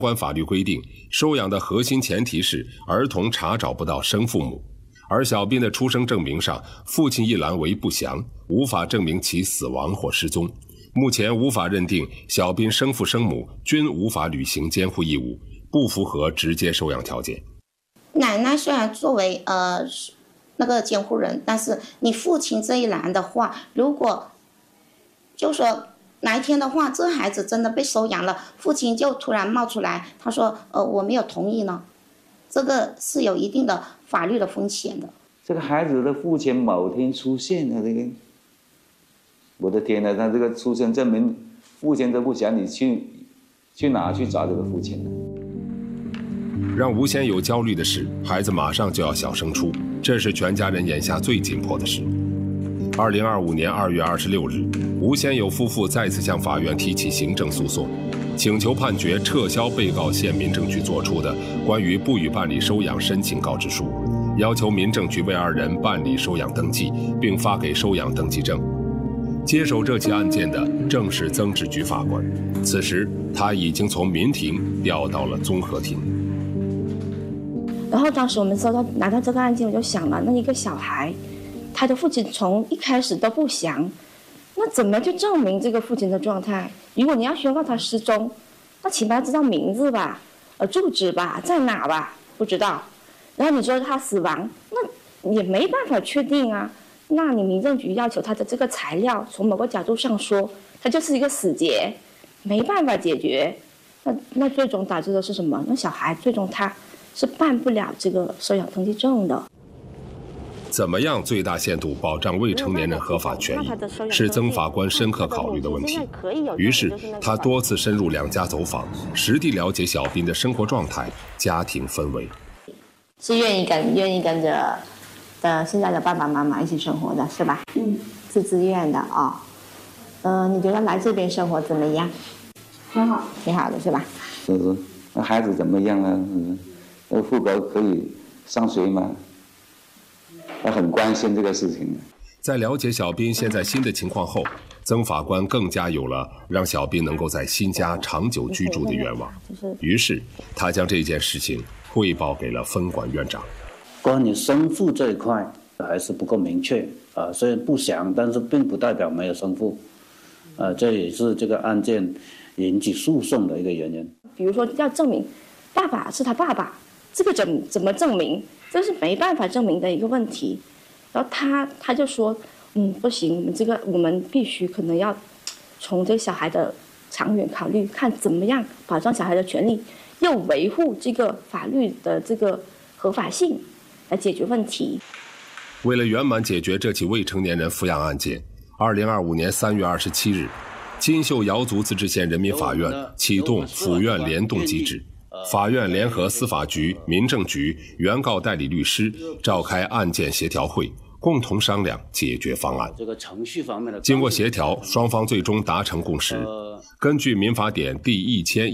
关法律规定，收养的核心前提是儿童查找不到生父母，而小斌的出生证明上，父亲一栏为不详，无法证明其死亡或失踪。目前无法认定小斌生父生母均无法履行监护义务，不符合直接收养条件。 奶奶虽然作为那个监护人，但是你父亲这一栏的话，如果就说哪一天的话，这孩子真的被收养了，父亲就突然冒出来，他说我没有同意呢，这个是有一定的法律的风险的。 这个孩子的父亲某天出现了，这个我的天哪，他这个出生证明父亲都不想你去哪去找这个父亲呢？ 让吴先友焦虑的是，孩子马上就要小升初，这是全家人眼下最紧迫的事。2025年2月26日，吴先友夫妇再次向法院提起行政诉讼，请求判决撤销被告县民政局作出的关于不予办理收养申请告知书，要求民政局为二人办理收养登记，并发给收养登记证。接手这起案件的正是曾志菊法官，此时他已经从民庭调到了综合庭。 然后当时我们拿到这个案件，我就想了，那一个小孩，他的父亲从一开始都不详，那怎么去证明这个父亲的状态？如果你要宣告他失踪，那起码知道名字吧，住址吧，在哪吧，不知道。然后你说他死亡，那也没办法确定啊。那你民政局要求他的这个材料，从某个角度上说，他就是一个死结，没办法解决。那最终导致的是什么？那小孩最终他是办不了这个收养登记证的。 怎么样最大限度保障未成年人合法权益，是曾法官深刻考虑的问题。于是他多次深入两家走访，实地了解小斌的生活状态、家庭氛围。 是愿意跟着现在的爸爸妈妈一起生活的是吧？是自愿的啊。你觉得来这边生活怎么样？ 很好， 挺好的是吧？ 是，那孩子怎么样啊？那户口可以上学吗？他很关心这个事情。 在了解小斌现在新的情况后，曾法官更加有了让小斌能够在新家长久居住的愿望。于是他将这件事情汇报给了分管院长。 关于生父这一块还是不够明确虽然不详，但是并不代表没有生父这也是这个案件引起诉讼的一个原因。 比如说要证明爸爸是他爸爸，这个怎么证明？这是没办法证明的一个问题。然后他就说不行，我们必须可能要从这个小孩的长远考虑，看怎么样保障小孩的权利，又维护这个法律的这个合法性，来解决问题。 为了圆满解决这起未成年人抚养案件，2025年3月27日，金秀瑶族自治县人民法院启动府院联动机制，法院联合司法局、民政局、原告代理律师召开案件协调会，共同商量解决方案。 这个程序方面的经过协调，双方最终达成共识。根据民法典第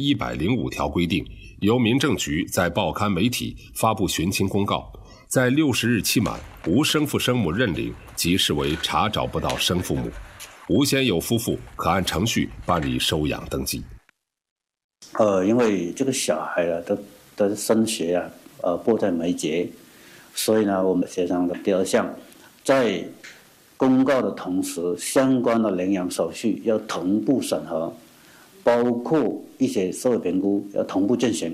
1105条规定，由民政局在报刊媒体发布寻亲公告，在60日期满，无生父生母认领，即视为查找不到生父母。吴先友夫妇可按程序办理收养登记。 因为这个小孩的升学迫在眉睫，所以呢，我们协商的第二项，在公告的同时，相关的领养手续要同步审核，包括一些社会评估要同步进行。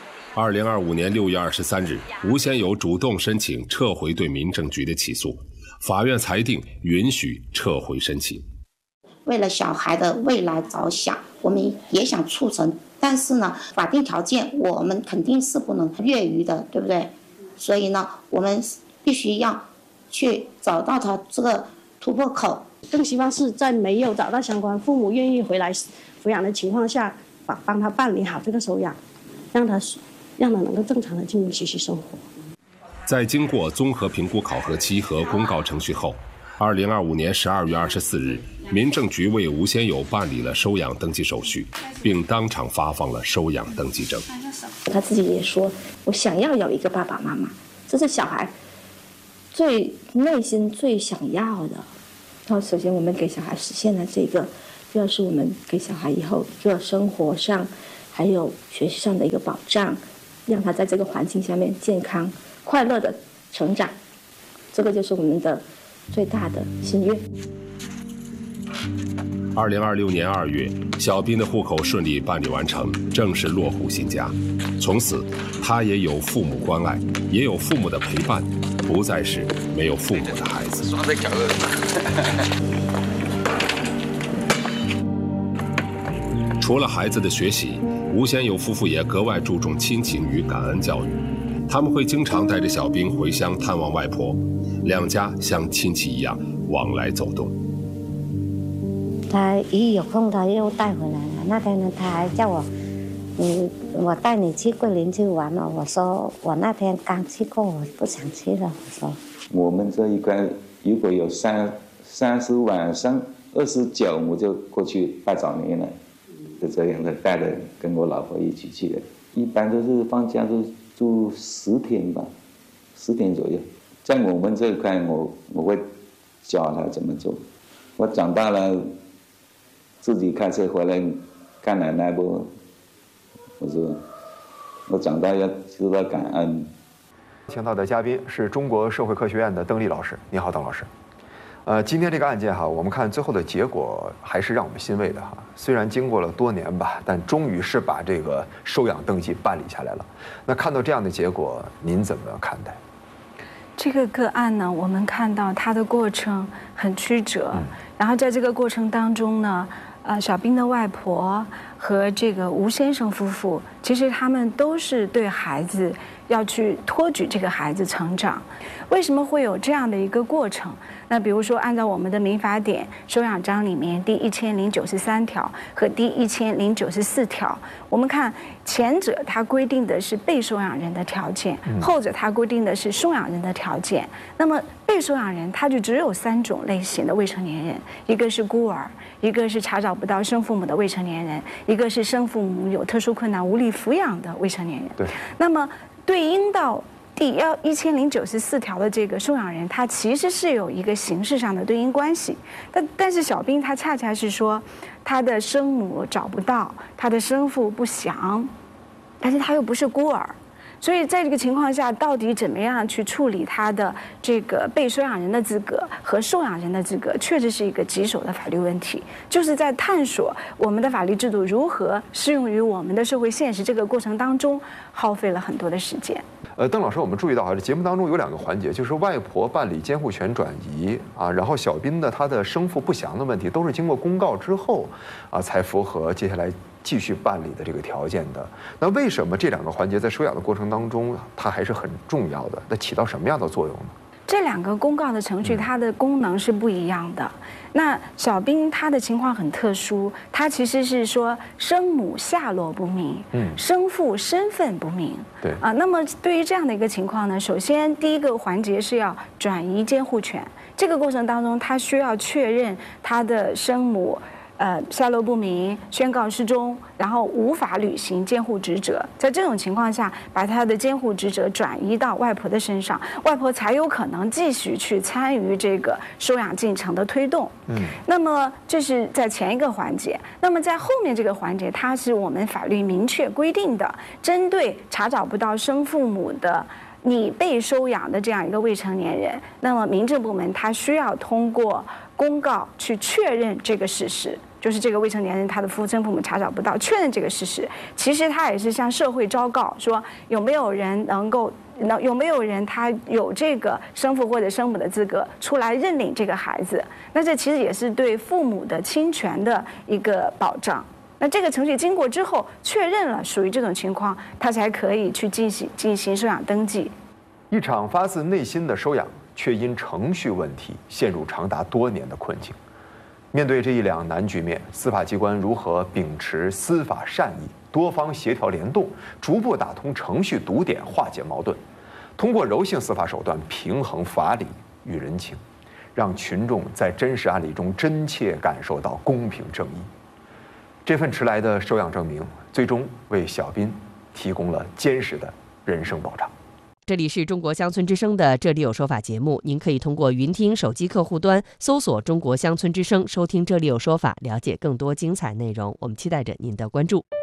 2025年6月23日，吴先友主动申请撤回对民政局的起诉，法院裁定允许撤回申请。 为了小孩的未来着想，我们也想促成，但是呢，法定条件我们肯定是不能越狱的，对不对？所以呢，我们必须要去找到他这个突破口。 更希望是在没有找到相关父母愿意回来抚养的情况下，帮他办理好这个收养，让他能够正常的进入学习生活。 在经过综合评估考核期和公告程序后，2025年12月24日，民政局为吴先友办理了收养登记手续，并当场发放了收养登记证。 他自己也说，我想要有一个爸爸妈妈，这是小孩内心最想要的。然后首先我们给小孩实现了这个，第二是我们给小孩以后一个生活上还有学习上的一个保障，让他在这个环境下面健康快乐的成长，这个就是我们的最大的心愿。 2026年2月，小斌的户口顺利办理完成，正式落户新家。从此，他也有父母关爱，也有父母的陪伴，不再是没有父母的孩子。除了孩子的学习，吴先友夫妇也格外注重亲情与感恩教育。他们会经常带着小斌回乡探望外婆，两家像亲戚一样往来走动。 他一有空他又带回来了。那天呢，他还叫我，我带你去桂林去玩了。我说我那天刚去过，我不想去了。我说我们这一块如果有30晚上29，我就过去拜早年了，就这样的带着跟我老婆一起去的。一般都是放假都住10天吧，10天左右。在我们这一块，我会教他怎么做。我长大了。自己开车回来看奶奶不？我说我长大要知道感恩。 请到的嘉宾是中国社会科学院的邓丽老师。你好，邓老师。今天这个案件哈，我们看最后的结果还是让我们欣慰的哈。虽然经过了多年吧，但终于是把这个收养登记办理下来了。那看到这样的结果，您怎么看待？ 这个个案呢，我们看到它的过程很曲折，然后在这个过程当中呢。小斌的外婆和这个吴先生夫妇，其实他们都是对孩子要去托举这个孩子成长。为什么会有这样的一个过程？那比如说，按照我们的民法典收养章里面第1093条和第1094条，我们看前者它规定的是被收养人的条件，后者它规定的是收养人的条件。那么被收养人他就只有3种类型的未成年人，一个是孤儿，一个是查找不到生父母的未成年人，一个是生父母有特殊困难无力抚养的未成年人。 对， 那么对应到第1094条的这个收养人，他其实是有一个形式上的对应关系，但是小斌他恰恰是说，他的生母找不到，他的生父不详，但是他又不是孤儿。所以在这个情况下，到底怎么样去处理他的这个被收养人的资格和受养人的资格，确实是一个棘手的法律问题。就是在探索我们的法律制度如何适用于我们的社会现实这个过程当中，耗费了很多的时间。 邓老师，我们注意到啊，这节目当中有2个环节，就是外婆办理监护权转移啊，然后小斌的他的生父不详的问题，都是经过公告之后啊，才符合接下来继续办理的这个条件的。那为什么这2个环节在收养的过程当中，它还是很重要的？那起到什么样的作用呢？ 这2个公告的程序，它的功能是不一样的。那小斌他的情况很特殊，他其实是说生母下落不明，生父身份不明。 对啊，那么对于这样的一个情况呢，首先第一个环节是要转移监护权，这个过程当中，他需要确认他的生母。下落不明，宣告失踪，然后无法履行监护职责，在这种情况下，把他的监护职责转移到外婆的身上，外婆才有可能继续去参与这个收养进程的推动。那么这是在前一个环节，那么在后面这个环节，它是我们法律明确规定的，针对查找不到生父母的。你被收养的这样一个未成年人，那么民政部门它需要通过公告去确认这个事实，就是这个未成年人他的生父母查找不到，确认这个事实。其实他也是向社会昭告说，有没有人他有这个生父或者生母的资格出来认领这个孩子。那这其实也是对父母的侵权的一个保障。那这个程序经过之后，确认了属于这种情况，他才可以去进行收养登记。 一场发自内心的收养，却因程序问题陷入长达多年的困境。面对这一两难局面，司法机关如何秉持司法善意，多方协调联动，逐步打通程序堵点，化解矛盾，通过柔性司法手段平衡法理与人情，让群众在真实案例中真切感受到公平正义。这份迟来的收养证明，最终为小斌提供了坚实的人身保障。 这里是中国乡村之声的《这里有说法》节目，您可以通过云听手机客户端搜索中国乡村之声，收听《这里有说法》，了解更多精彩内容。我们期待着您的关注。